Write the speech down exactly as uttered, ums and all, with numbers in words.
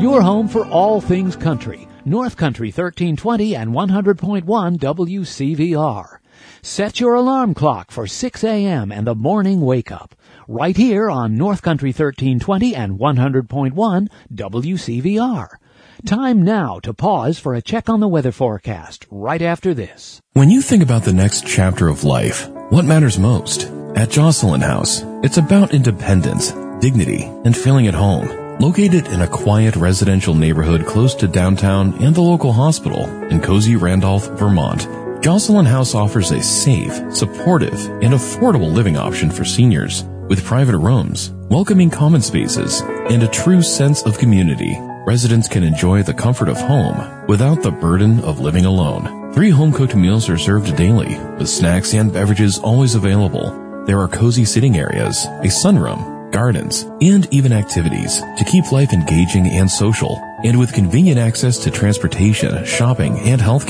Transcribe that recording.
Your home for all things country. North Country thirteen twenty and one hundred point one W C V R. Set your alarm clock for six a.m. and the morning wake-up. Right here on North Country thirteen twenty and one hundred point one W C V R. Time now to pause for a check on the weather forecast right after this. When you think about the next chapter of life, what matters most? At Jocelyn House, it's about independence, dignity, and feeling at home. Located in a quiet residential neighborhood close to downtown and the local hospital in cozy Randolph, Vermont, Jocelyn House offers a safe, supportive, and affordable living option for seniors with private rooms, welcoming common spaces, and a true sense of community. Residents can enjoy the comfort of home without the burden of living alone. Three home-cooked meals are served daily, with snacks and beverages always available. There are cozy sitting areas, a sunroom, gardens, and even activities to keep life engaging and social. And with convenient access to transportation, shopping, and healthcare,